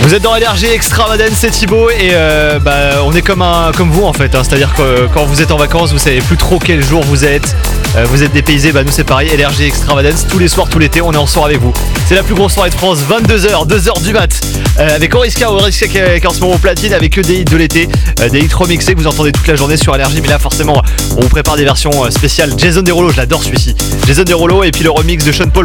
Vous êtes dans LRG Extravagance, c'est Thibaut et on est comme vous en fait, hein. C'est-à-dire que quand vous êtes en vacances, vous savez plus trop quel jour vous êtes dépaysé, nous c'est pareil, LRG Extravagance, tous les soirs, tout l'été, on est en soirée avec vous. C'est la plus grosse soirée de France, 22h, 2h du mat, avec Oriska qui est en ce moment au platine, avec que des hits de l'été, des hits remixés que vous entendez toute la journée sur LRG, mais là forcément on vous prépare des versions spéciales. Jason Derulo, je l'adore celui-ci, Jason Derulo et puis le remix de Sean Paul